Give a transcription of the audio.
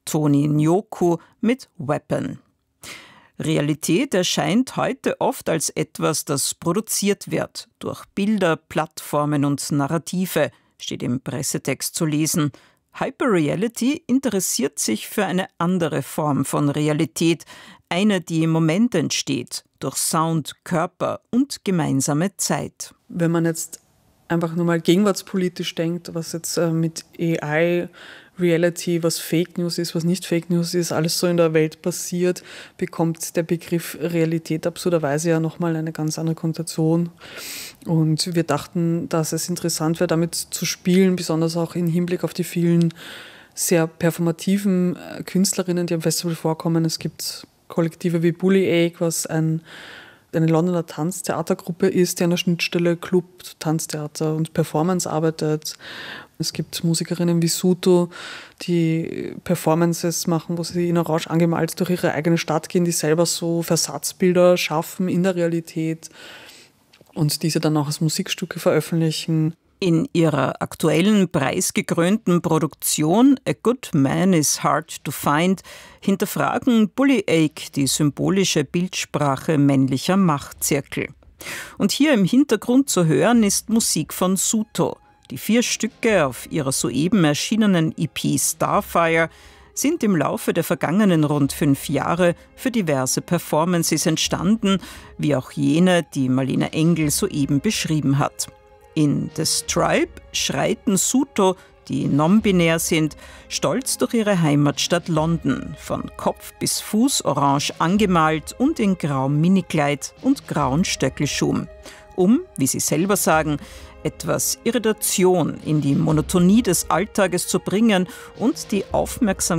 Tony Nyoku mit Weapon. Realität erscheint heute oft als etwas, das produziert wird, durch Bilder, Plattformen und Narrative, steht im Pressetext zu lesen. Hyperreality interessiert sich für eine andere Form von Realität, eine, die im Moment entsteht, durch Sound, Körper und gemeinsame Zeit. Wenn man jetzt einfach nur mal gegenwartspolitisch denkt, was jetzt mit AI, Reality, was Fake News ist, was nicht Fake News ist, alles so in der Welt passiert, bekommt der Begriff Realität absurderweise ja nochmal eine ganz andere Konnotation. Und wir dachten, dass es interessant wäre, damit zu spielen, besonders auch im Hinblick auf die vielen sehr performativen Künstlerinnen, die am Festival vorkommen. Es gibt Kollektive wie Bully Egg, was eine Londoner Tanztheatergruppe ist, die an der Schnittstelle Club, Tanztheater und Performance arbeitet. Es gibt Musikerinnen wie Suto, die Performances machen, wo sie in Orange angemalt durch ihre eigene Stadt gehen, die selber so Versatzbilder schaffen in der Realität und diese dann auch als Musikstücke veröffentlichen. In ihrer aktuellen preisgekrönten Produktion A Good Man is Hard to Find hinterfragen Bully Egg die symbolische Bildsprache männlicher Machtzirkel. Und hier im Hintergrund zu hören ist Musik von Suto. Die 4 Stücke auf ihrer soeben erschienenen EP Starfire sind im Laufe der vergangenen rund 5 Jahre für diverse Performances entstanden, wie auch jene, die Marlene Engel soeben beschrieben hat. In The Stripe schreiten Suto, die non-binär sind, stolz durch ihre Heimatstadt London, von Kopf bis Fuß orange angemalt und in grauem Minikleid und grauen Stöckelschuhen, um, wie sie selber sagen, etwas Irritation in die Monotonie des Alltages zu bringen und die Aufmerksamkeit